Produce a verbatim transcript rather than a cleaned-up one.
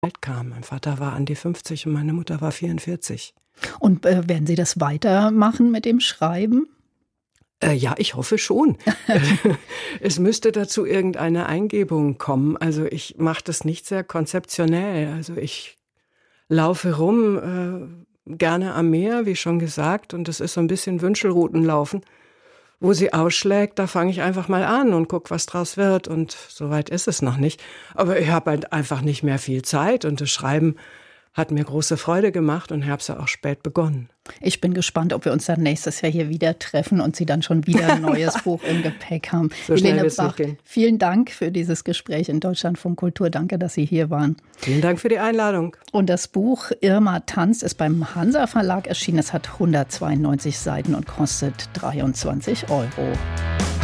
Welt kam. Mein Vater war an die fünfzig und meine Mutter war vierundvierzig. Und äh, werden Sie das weitermachen mit dem Schreiben? Äh, ja, ich hoffe schon. Es müsste dazu irgendeine Eingebung kommen. Also ich mache das nicht sehr konzeptionell. Also ich laufe rum, äh, gerne am Meer, wie schon gesagt. Und das ist so ein bisschen Wünschelroutenlaufen. Wo sie ausschlägt, da fange ich einfach mal an und gucke, was draus wird. Und so weit ist es noch nicht. Aber ich habe halt einfach nicht mehr viel Zeit. Und das Schreiben hat mir große Freude gemacht und habe es ja auch spät begonnen. Ich bin gespannt, ob wir uns dann nächstes Jahr hier wieder treffen und Sie dann schon wieder ein neues Buch im Gepäck haben. So schnell Helene wird's Bach, nicht gehen. Vielen Dank für dieses Gespräch in Deutschlandfunk Kultur. Danke, dass Sie hier waren. Vielen Dank für die Einladung. Und das Buch Irma tanzt ist beim Hansa Verlag erschienen. Es hat hundertzweiundneunzig Seiten und kostet dreiundzwanzig Euro.